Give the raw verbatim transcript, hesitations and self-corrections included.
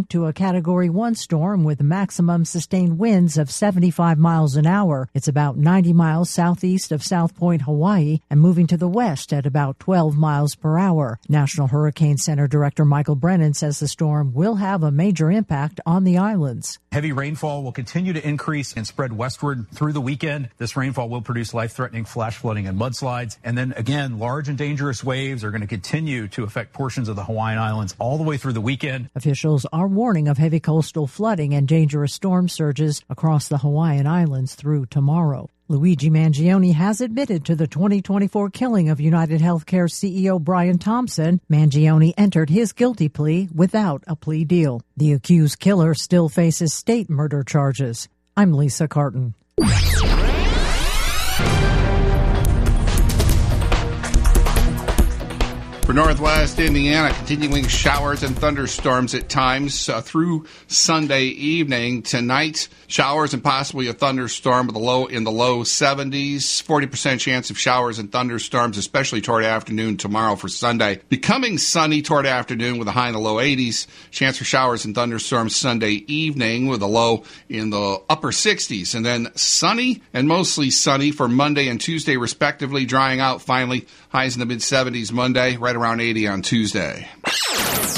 weakening to a Category one storm with maximum sustained winds of seventy-five miles an hour. It's about ninety miles southeast of South Point, Hawaii, and moving to the west at about twelve miles per hour. National Hurricane Center Director Michael Brennan says the storm will have a major impact on the islands. Heavy rainfall will continue to increase and spread westward through the weekend. This rainfall will produce life-threatening flash flooding and mudslides. And then again, large and dangerous waves are going to continue to affect portions of the Hawaiian Islands all the way through the weekend. Officials are warning of heavy coastal flooding and dangerous storm surges across the Hawaiian Islands through tomorrow. Luigi Mangione has admitted to the twenty twenty-four killing of United Healthcare C E O Brian Thompson. Mangione entered his guilty plea without a plea deal. The accused killer still faces state murder charges. I'm Lisa Carton. For Northwest Indiana, continuing showers and thunderstorms at times uh, through Sunday evening. Tonight, showers and possibly a thunderstorm with a low in the low seventies. forty percent chance of showers and thunderstorms, especially toward afternoon tomorrow for Sunday. Becoming sunny toward afternoon with a high in the low eighties. Chance for showers and thunderstorms Sunday evening with a low in the upper sixties. And then sunny and mostly sunny for Monday and Tuesday respectively, drying out finally. Highs in the mid seventies Monday, right around eighty on Tuesday.